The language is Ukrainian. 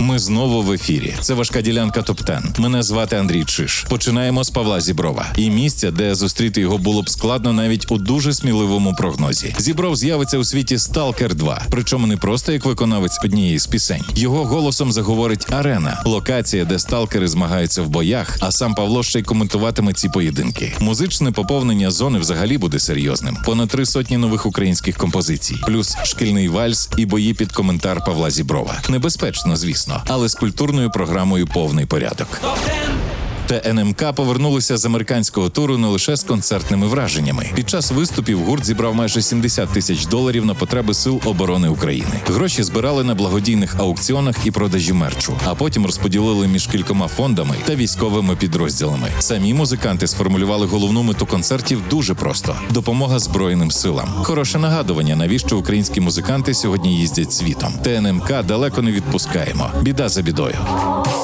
Ми знову в ефірі. Це важка ділянка топ-10. Мене звати Андрій Чиш. Починаємо з Павла Зіброва. І місця, де зустріти його було б складно навіть у дуже сміливому прогнозі. Зібров з'явиться у світі «Сталкер 2». Причому не просто як виконавець однієї з пісень. Його голосом заговорить арена. Локація, де сталкери змагаються в боях, а сам Павло ще й коментуватиме ці поєдинки. Музичне поповнення зони взагалі буде серйозним. Понад 300 нових українських композицій. Плюс шкільний вальс і бої під коментар Павла Зіброва. Небезпечно, звісно, але з культурною програмою повний порядок. ТНМК повернулися з американського туру не лише з концертними враженнями. Під час виступів гурт зібрав майже $70 тисяч на потреби Сил оборони України. Гроші збирали на благодійних аукціонах і продажі мерчу, а потім розподілили між кількома фондами та військовими підрозділами. Самі музиканти сформулювали головну мету концертів дуже просто – допомога Збройним силам. Хороше нагадування, навіщо українські музиканти сьогодні їздять світом. ТНМК далеко не відпускаємо. Біда за бідою.